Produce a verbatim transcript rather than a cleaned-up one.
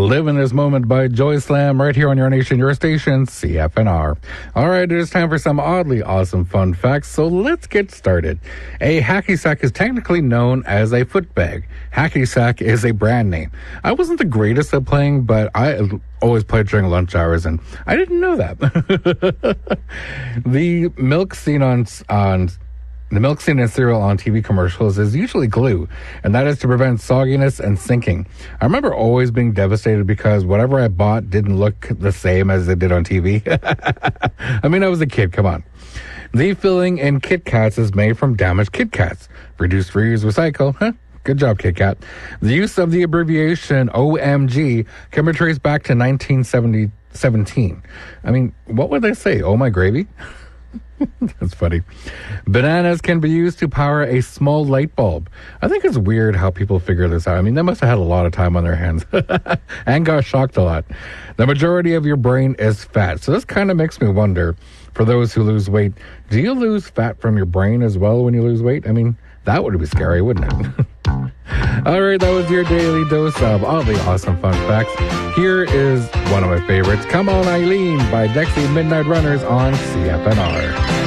Live in This Moment by Joy Slam right here on your nation, your station, C F N R. All right, it is time for some oddly awesome fun facts, so let's get started. A hacky sack is technically known as a foot bag. Hacky sack is a brand name. I wasn't the greatest at playing, but I always played during lunch hours, and I didn't know that. The milk seen on on The milk seen in cereal on T V commercials is usually glue, and that is to prevent sogginess and sinking. I remember always being devastated because whatever I bought didn't look the same as it did on T V. I mean, I was a kid, come on. The filling in Kit Kats is made from damaged Kit Kats. Reduce, reuse, recycle. Huh? Good job, Kit Kat. The use of the abbreviation O M G can be traced back to nineteen seventeen. I mean, what would they say? Oh, my gravy? That's funny. Bananas can be used to power a small light bulb. I think it's weird how people figure this out. I mean, they must have had a lot of time on their hands and got shocked a lot. The majority of your brain is fat. So this kind of makes me wonder, for those who lose weight, do you lose fat from your brain as well when you lose weight? I mean, that would be scary, wouldn't it? All right, that was your daily dose of oddly awesome fun facts. Here is one of my favorites, Come On Eileen by Dexy Midnight Runners on C F N R.